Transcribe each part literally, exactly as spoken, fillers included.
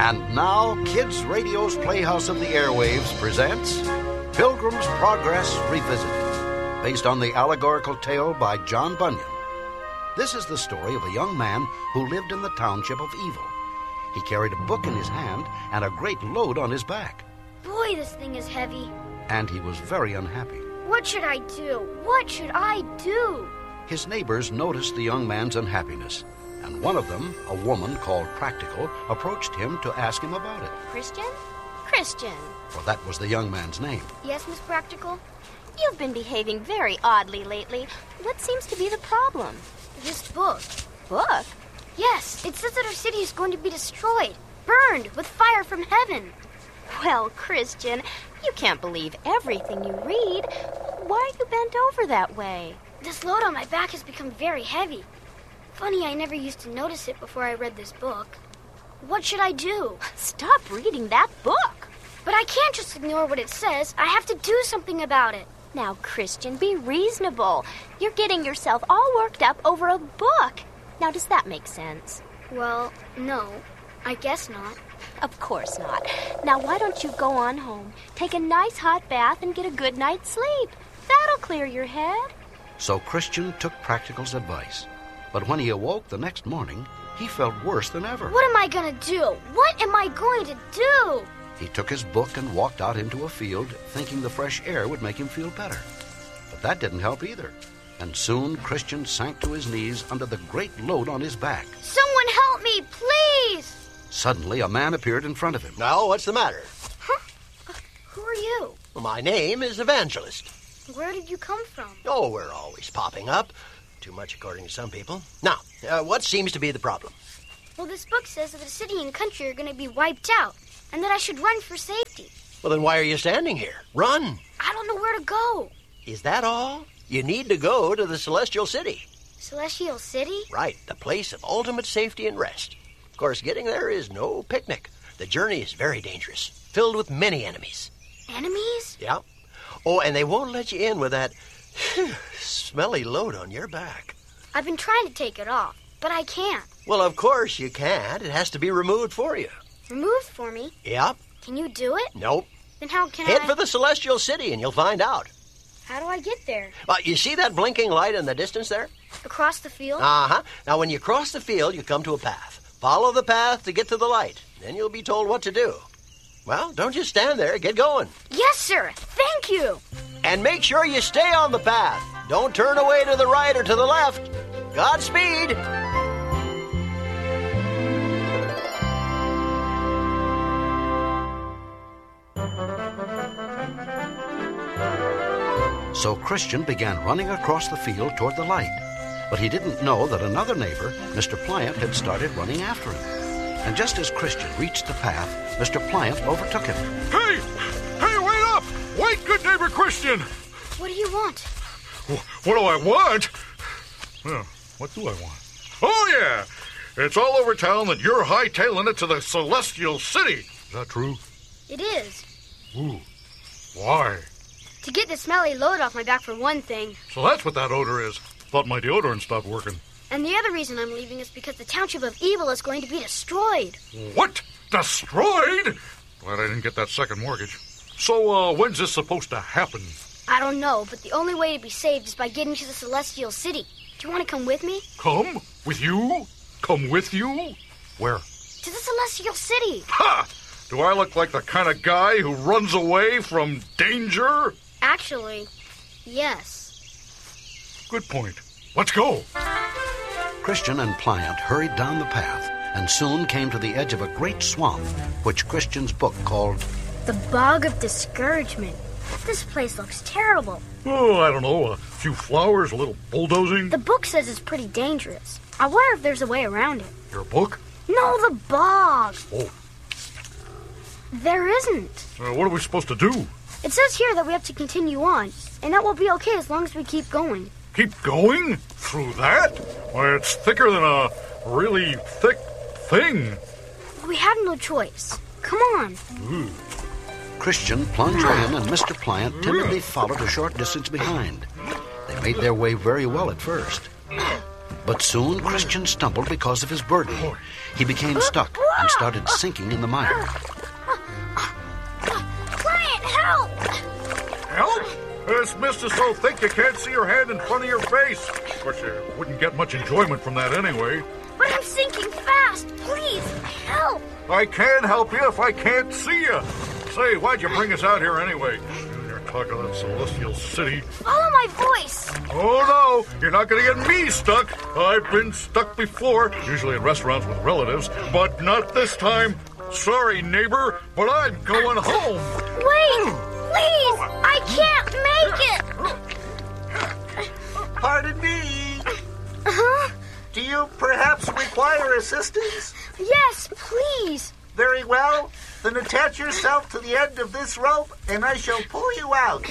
And now, Kids Radio's Playhouse of the Airwaves presents Pilgrim's Progress Revisited, based on the allegorical tale by John Bunyan. This is the story of a young man who lived in the township of Evil. He carried a book in his hand and a great load on his back. Boy, this thing is heavy. And he was very unhappy. What should I do? What should I do? His neighbors noticed the young man's unhappiness, and one of them, a woman called Practical, approached him to ask him about it. Christian? Christian. For that was the young man's name. Yes, Miss Practical? You've been behaving very oddly lately. What seems to be the problem? This book. Book? Yes, it says that our city is going to be destroyed, burned with fire from heaven. Well, Christian, you can't believe everything you read. Why are you bent over that way? This load on my back has become very heavy. Funny, I never used to notice it before I read this book. What should I do? Stop reading that book. But I can't just ignore what it says. I have to do something about it. Now, Christian, be reasonable. You're getting yourself all worked up over a book. Now, does that make sense? Well, no. I guess not. Of course not. Now, why don't you go on home, take a nice hot bath, and get a good night's sleep? That'll clear your head. So Christian took Practical's advice. But when he awoke the next morning, he felt worse than ever. What am I going to do? What am I going to do? He took his book and walked out into a field, thinking the fresh air would make him feel better. But that didn't help either. And soon Christian sank to his knees under the great load on his back. Someone help me, please! Suddenly, a man appeared in front of him. Now, what's the matter? Huh? Uh, who are you? Well, my name is Evangelist. Where did you come from? Oh, we're always popping up. Too much, according to some people. Now, uh, what seems to be the problem? Well, this book says that the city and country are going to be wiped out, and that I should run for safety. Well, then why are you standing here? Run! I don't know where to go. Is that all? You need to go to the Celestial City. Celestial City? Right, the place of ultimate safety and rest. Of course, getting there is no picnic. The journey is very dangerous, filled with many enemies. Enemies? Yeah. Oh, and they won't let you in with that whew, smelly load on your back. I've been trying to take it off, but I can't. Well, of course you can't. It has to be removed for you. Removed for me? Yep. Can you do it? Nope. Then how can Head I... for the Celestial City and you'll find out. How do I get there? Well, you see that blinking light in the distance there? Across the field? Uh-huh. Now, when you cross the field, you come to a path. Follow the path to get to the light. Then you'll be told what to do. Well, don't just stand there. Get going. Yes, sir. Thank you. And make sure you stay on the path. Don't turn away to the right or to the left. Godspeed. So Christian began running across the field toward the light. But he didn't know that another neighbor, Mister Pliant, had started running after him. And just as Christian reached the path, Mister Pliant overtook him. Hey! Hey, wait up! Wait, good neighbor Christian! What do you want? What do I want? Well, what do I want? Oh, yeah! It's all over town that you're hightailing it to the Celestial City. Is that true? It is. Ooh. Why? To get the smelly load off my back for one thing. So that's what that odor is. Thought my deodorant stopped working. And the other reason I'm leaving is because the township of Evil is going to be destroyed. What? Destroyed? Glad I didn't get that second mortgage. So, uh, when's this supposed to happen? I don't know, but the only way to be saved is by getting to the Celestial City. Do you want to come with me? Come? With you? Come with you? Where? To the Celestial City. Ha! Do I look like the kind of guy who runs away from danger? Actually, yes. Good point. Let's go. Christian and Pliant hurried down the path and soon came to the edge of a great swamp, which Christian's book called The Bog of Discouragement. This place looks terrible. Oh, I don't know, a few flowers, a little bulldozing. The book says it's pretty dangerous. I wonder if there's a way around it. Your book? No, the bog. Oh. There isn't. Uh, what are we supposed to do? It says here that we have to continue on, and that will be okay as long as we keep going. Keep going? Through that? Why, it's thicker than a really thick thing. We have no choice. Come on. Ooh. Christian plunged in, and Mister Pliant timidly followed a short distance behind. They made their way very well at first. But soon Christian stumbled because of his burden. He became stuck and started sinking in the mire. Client, help! Help? This mist is so thick you can't see your hand in front of your face. Of course, you wouldn't get much enjoyment from that anyway. But I'm sinking fast. Please, help! I can help you if I can't see you. Say, why'd you bring us out here anyway? You're talking about Celestial City. Follow my voice. Oh, no, you're not going to get me stuck. I've been stuck before, usually in restaurants with relatives, but not this time. Sorry, neighbor, but I'm going home. Wait, please, I can't make it. Pardon me. Huh? Do you perhaps require assistance? Yes, please. Very well. Then attach yourself to the end of this rope, and I shall pull you out.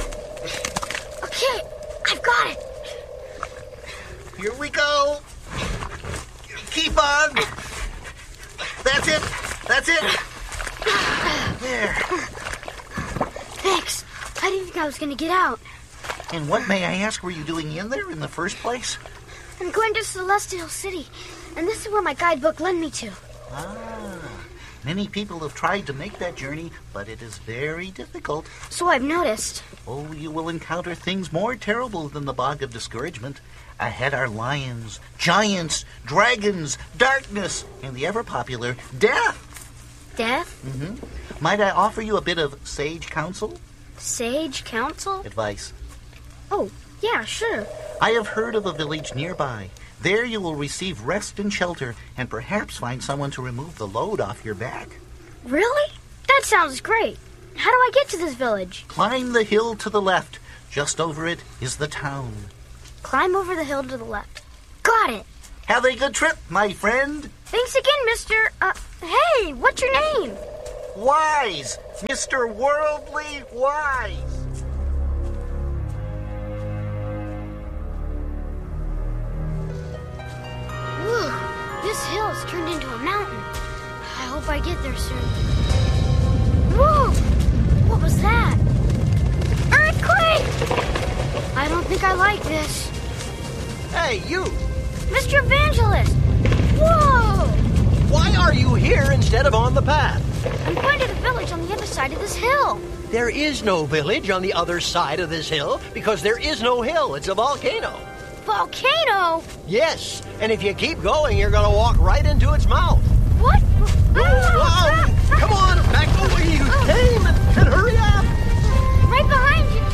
Okay, I've got it. Here we go. Keep on. That's it. That's it. There. Thanks. I didn't think I was going to get out. And what, may I ask, were you doing in there in the first place? I'm going to Celestial City, and this is where my guidebook led me to. Ah. Many people have tried to make that journey, but it is very difficult. So I've noticed. Oh, you will encounter things more terrible than the Bog of Discouragement. Ahead are lions, giants, dragons, darkness, and the ever-popular death. Death? Mm-hmm. Might I offer you a bit of sage counsel? Sage counsel? Advice. Oh, yeah, sure. I have heard of a village nearby. There you will receive rest and shelter, and perhaps find someone to remove the load off your back. Really? That sounds great. How do I get to this village? Climb the hill to the left. Just over it is the town. Climb over the hill to the left. Got it. Have a good trip, my friend. Thanks again, Mister Uh, hey, what's your name? Wise. Mister Worldly Wise. Whew, this hill has turned into a mountain. I hope I get there soon. Whoa! What was that? Earthquake! I don't think I like this. Hey, you! Mister Evangelist! Whoa! Why are you here instead of on the path? I'm going to the village on the other side of this hill. There is no village on the other side of this hill because there is no hill. It's a volcano. Volcano? Yes, and if you keep going, you're going to walk right into its mouth. What? Whoa! Come on, back the way you came and, and hurry up! Right behind you.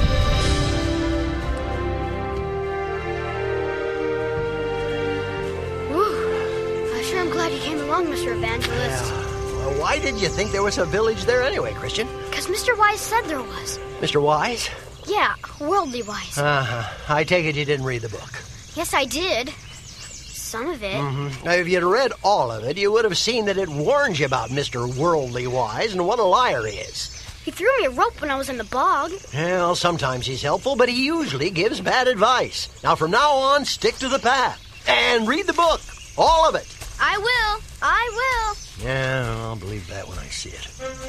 Whew. I sure am glad you came along, Mister Evangelist. Well, why did you think there was a village there anyway, Christian? Because Mister Wise said there was. Mister Wise? Yeah, Worldly Wise. Uh-huh. I take it you didn't read the book. Yes, I did. Some of it. Mm-hmm. Now, if you'd read all of it, you would have seen that it warns you about Mister Worldly Wise and what a liar he is. He threw me a rope when I was in the bog. Well, sometimes he's helpful, but he usually gives bad advice. Now, from now on, stick to the path. And read the book. All of it. I will. I will. Yeah, I'll believe that when I see it.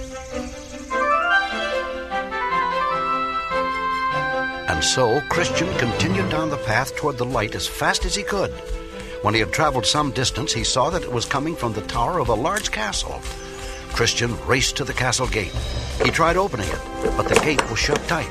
And so Christian continued down the path toward the light as fast as he could. When he had traveled some distance, he saw that it was coming from the tower of a large castle. Christian raced to the castle gate. He tried opening it, but the gate was shut tight.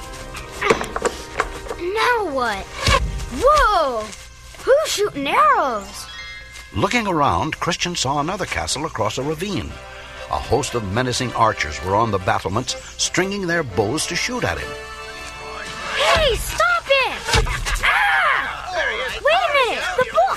Now what? Whoa! Who's shooting arrows? Looking around, Christian saw another castle across a ravine. A host of menacing archers were on the battlements, stringing their bows to shoot at him. Hey, stop it! Ah! Wait a minute! The book!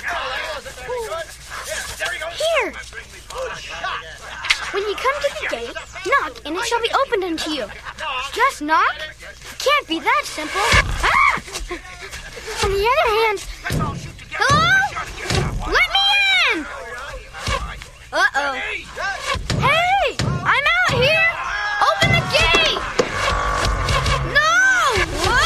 Here! When you come to the gate, knock and it shall be opened unto you. Just knock? It can't be that simple. Ah! On the other hand... Hello? Let me in! Uh-oh. Hey! I'm out here! Open the gate! No!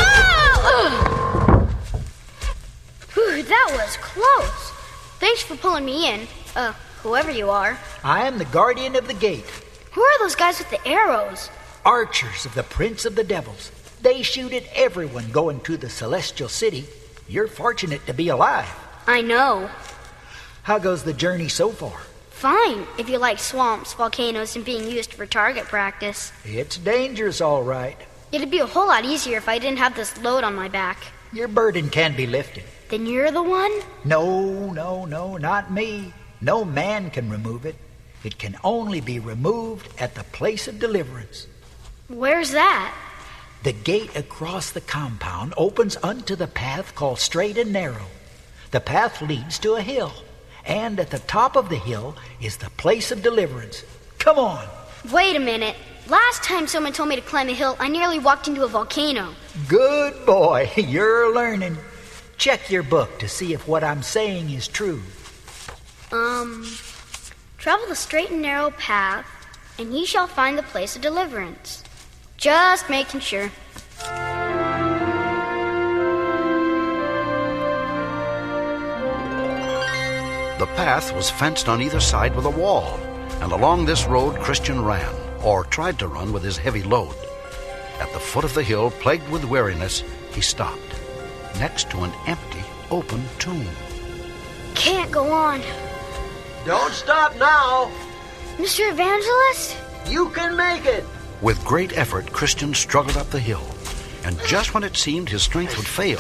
Whoa! Whew, that was close. Thanks for pulling me in. Uh, whoever you are. I am the guardian of the gate. Who are those guys with the arrows? Archers of the Prince of the Devils. They shoot at everyone going to the Celestial City. You're fortunate to be alive. I know. How goes the journey so far? Fine, if you like swamps, volcanoes, and being used for target practice. It's dangerous, all right. It'd be a whole lot easier if I didn't have this load on my back. Your burden can be lifted. Then you're the one? No, no, no, not me. No man can remove it. It can only be removed at the place of deliverance. Where's that? The gate across the compound opens unto the path called Straight and Narrow. The path leads to a hill, and at the top of the hill is the place of deliverance. Come on. Wait a minute. Last time someone told me to climb a hill, I nearly walked into a volcano. Good boy. You're learning. Check your book to see if what I'm saying is true. Um, travel the straight and narrow path, and ye shall find the place of deliverance. Just making sure. The path was fenced on either side with a wall, and along this road Christian ran, or tried to run with his heavy load. At the foot of the hill, plagued with weariness, he stopped, next to an empty, open tomb. Can't go on. Don't stop now. Mister Evangelist? You can make it. With great effort, Christian struggled up the hill, and just when it seemed his strength would fail...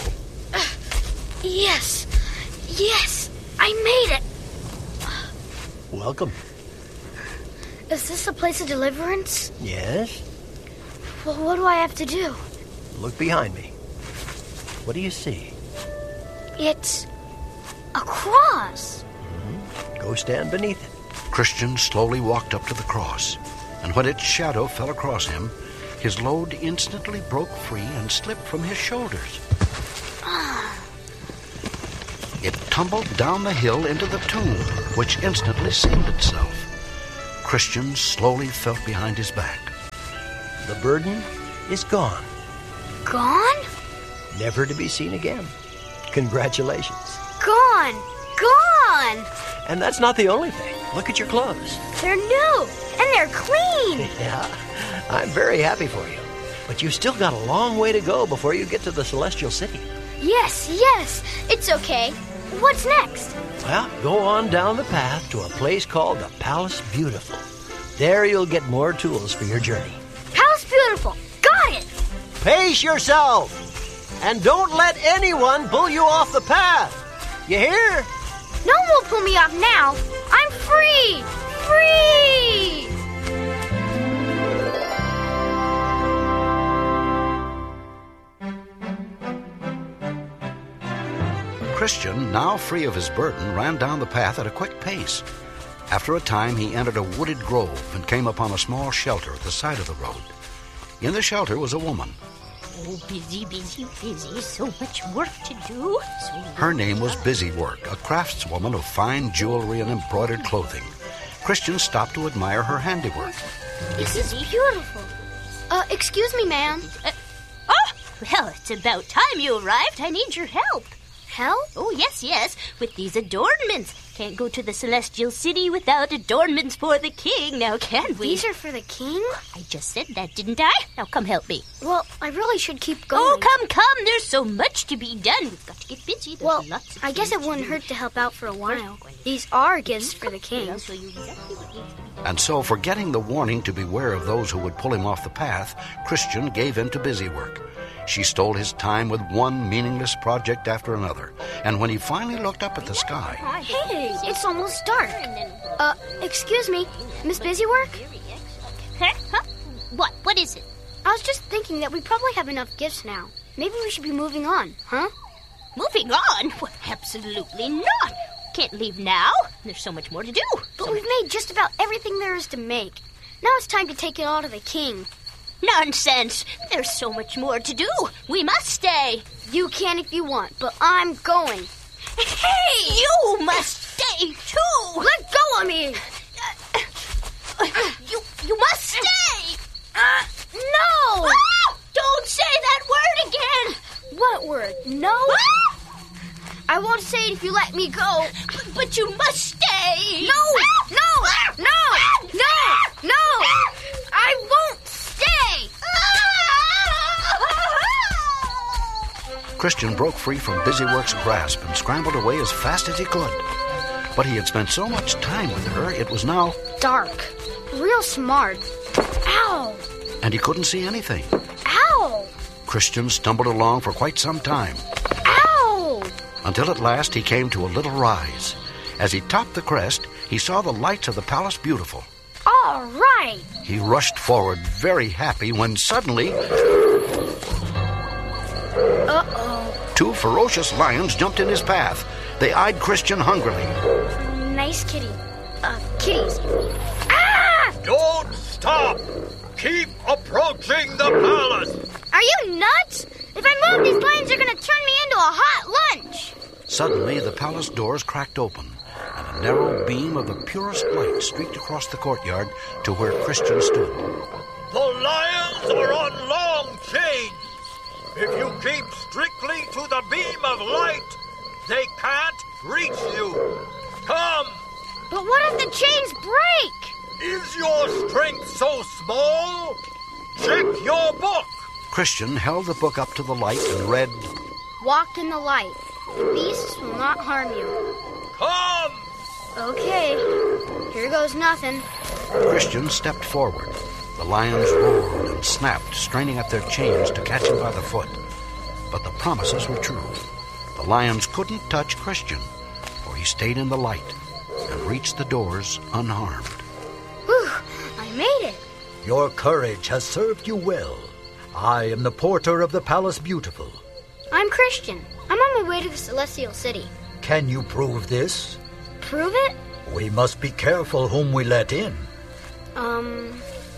Yes, yes, I made it. Welcome. Is this the place of deliverance? Yes? Well, what do I have to do? Look behind me. What do you see? It's a cross. Mm-hmm. Go stand beneath it. Christian slowly walked up to the cross, and when its shadow fell across him, his load instantly broke free and slipped from his shoulders. It tumbled down the hill into the tomb, which instantly sealed itself. Christian slowly felt behind his back. The burden is gone. Gone? Never to be seen again. Congratulations. Gone! Gone! And that's not the only thing. Look at your clothes. They're new, and they're clean. Yeah, I'm very happy for you. But you've still got a long way to go before you get to the Celestial City. Yes, yes, it's okay. What's next? Well, go on down the path to a place called the Palace Beautiful. There you'll get more tools for your journey. Palace Beautiful. Got it. Pace yourself. And don't let anyone pull you off the path. You hear? No one will pull me off now. I'm free. Free. Christian, now free of his burden, ran down the path at a quick pace. After a time, he entered a wooded grove and came upon a small shelter at the side of the road. In the shelter was a woman. Oh, busy, busy, busy. So much work to do. So Her name was Busywork, a craftswoman of fine jewelry and embroidered clothing. Christian stopped to admire her handiwork. This is beautiful. Uh, excuse me, ma'am. Uh, oh, well, it's about time you arrived. I need your help. Help? Oh, yes, yes, with these adornments. Can't go to the Celestial City without adornments for the king, now can we? These are for the king? I just said that, didn't I? Now come help me. Well, I really should keep going. Oh, come, come. There's so much to be done. We've got to get busy. There's well, lots of I guess it wouldn't hurt to help out for a while. These are gifts for the king. I'll show you exactly what needs to be done. And so, forgetting the warning to beware of those who would pull him off the path, Christian gave in to Busywork. She stole his time with one meaningless project after another, and when he finally looked up at the sky... Hey, it's almost dark. Uh, excuse me, Miss Busywork? Huh? Huh? What? What is it? I was just thinking that we probably have enough gifts now. Maybe we should be moving on, huh? Moving on? Well, absolutely not. Can't leave now. There's so much more to do. But So we've made just about everything there is to make. Now it's time to take it all to the king. Nonsense. There's so much more to do. We must stay. You can if you want, but I'm going. Hey! You must stay, too. Let go of me! You you must stay. Uh, no! Ah! Don't say that word again. What word? No? Ah! I won't say it if you let me go. But, but you must stay. No! Ah! No! No! No! No! I won't stay! Christian broke free from Busywork's grasp and scrambled away as fast as he could. But he had spent so much time with her, it was now dark. Real smart. Ow! And he couldn't see anything. Ow! Christian stumbled along for quite some time. Ow! Until at last he came to a little rise. As he topped the crest, he saw the lights of the Palace Beautiful. All right! He rushed forward, very happy, when suddenly... Uh-oh. Two ferocious lions jumped in his path. They eyed Christian hungrily. Nice kitty. Uh, kitties. Ah! Don't stop! Keep approaching the palace! Are you nuts? If I move, these lions are going to turn me into a hot lunch. Suddenly, the palace doors cracked open, and a narrow beam of the purest light streaked across the courtyard to where Christian stood. The lions are on long chains. If you keep strictly to the beam of light, they can't reach you. Come! But what if the chains break? Is your strength so small? Check your book. Christian held the book up to the light and read, Walk in the light. The beasts will not harm you. Come! Okay. Here goes nothing. Christian stepped forward. The lions roared and snapped, straining at their chains to catch him by the foot. But the promises were true. The lions couldn't touch Christian, for he stayed in the light and reached the doors unharmed. Whew, I made it. Your courage has served you well. I am the porter of the Palace Beautiful. I'm Christian. I'm on my way to the Celestial City. Can you prove this? Prove it? We must be careful whom we let in. Um...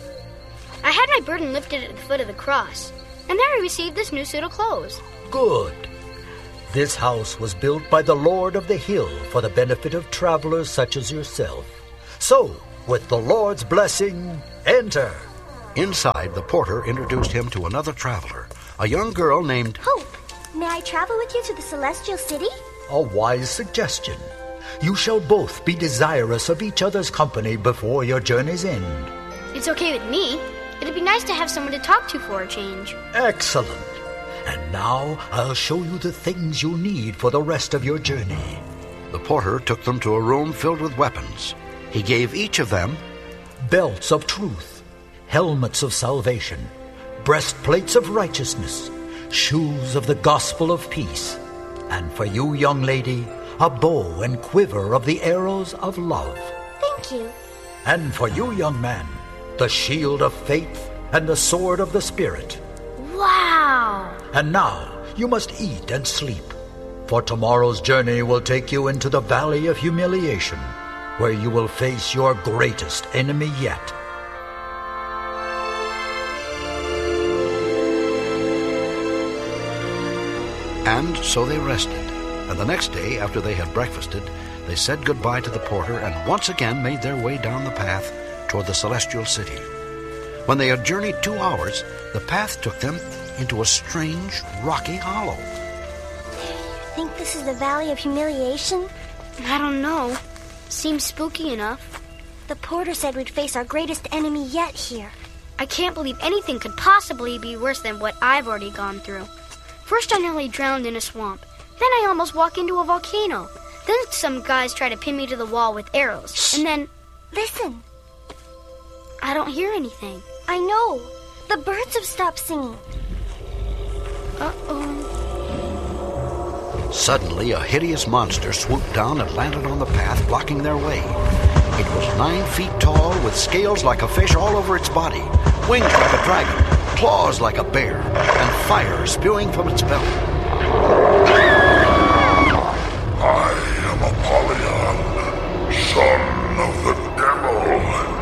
I had my burden lifted at the foot of the cross, and there I received this new suit of clothes. Good. This house was built by the Lord of the Hill for the benefit of travelers such as yourself. So, with the Lord's blessing, enter. Inside, the porter introduced him to another traveler, a young girl named Hope. May I travel with you to the Celestial City? A wise suggestion. You shall both be desirous of each other's company before your journey's end. It's okay with me. It'd be nice to have someone to talk to for a change. Excellent. And now I'll show you the things you need for the rest of your journey. The porter took them to a room filled with weapons. He gave each of them belts of truth, helmets of salvation, breastplates of righteousness, shoes of the gospel of peace, and for you, young lady, a bow and quiver of the arrows of love. Thank you. And for you, young man, the shield of faith and the sword of the Spirit. Wow! And now you must eat and sleep, for tomorrow's journey will take you into the Valley of Humiliation, where you will face your greatest enemy yet. And so they rested, and the next day, after they had breakfasted, they said goodbye to the porter and once again made their way down the path toward the Celestial City. When they had journeyed two hours, the path took them into a strange, rocky hollow. You think this is the Valley of Humiliation? I don't know. Seems spooky enough. The porter said we'd face our greatest enemy yet here. I can't believe anything could possibly be worse than what I've already gone through. First I nearly drowned in a swamp. Then I almost walked into a volcano. Then some guys tried to pin me to the wall with arrows. Shh. And then... Listen. I don't hear anything. I know. The birds have stopped singing. Uh-oh. Suddenly, a hideous monster swooped down and landed on the path, blocking their way. It was nine feet tall, with scales like a fish all over its body, wings like a dragon, claws like a bear, and fire spewing from its belly.